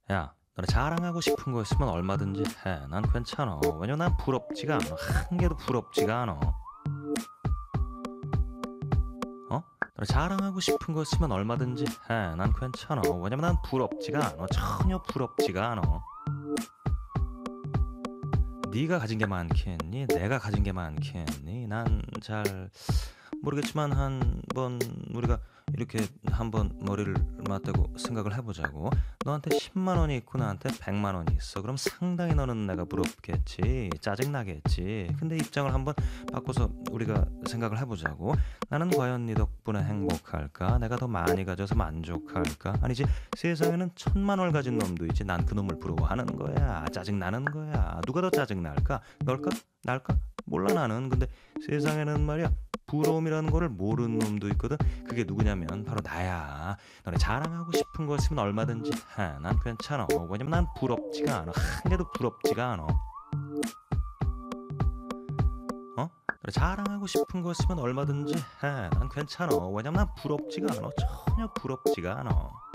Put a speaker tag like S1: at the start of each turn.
S1: 야, 너네 자랑하고 싶은 거 있으면 얼마든지 해. 난 괜찮아. 왜냐면 난 부럽지가 않아. 한 개도 부럽지가 않아. 어? 너네 자랑하고 싶은 거 있으면 얼마든지 해. 난 괜찮아. 왜냐면 난 부럽지가 않아. 전혀 부럽지가 않아. 네가 가진 게 많겠니? 내가 가진 게 많겠니? 난 잘 모르겠지만 한번 우리가 이렇게 한번 머리를 맞대고 생각을 해보자고. 너한테 10만 원이 있고 나한테 100만 원이 있어. 그럼 상당히 너는 내가 부럽겠지. 짜증나겠지. 근데 입장을 한번 바꿔서 우리가 생각을 해보자고. 나는 과연 네 덕분에 행복할까? 내가 더 많이 가져서 만족할까? 아니지, 세상에는 1,000만 원을 가진 놈도 있지. 난 그 놈을 부러워하는 거야. 짜증나는 거야. 누가 더 짜증날까? 널까? 날까? 몰라 나는. 근데 세상에는 말이야, 부러움이라는 거를 모르는 놈도 있거든. 그게 누구냐면 바로 나야. 너네 자랑하고 싶은 거 있으면 얼마든지 해. 난 괜찮아. 왜냐면 난 부럽지가 않아. 한 개도 부럽지가 않아. 어? 너네 자랑하고 싶은 거 있으면 얼마든지 해. 난 괜찮아. 왜냐면 난 부럽지가 않아. 전혀 부럽지가 않아.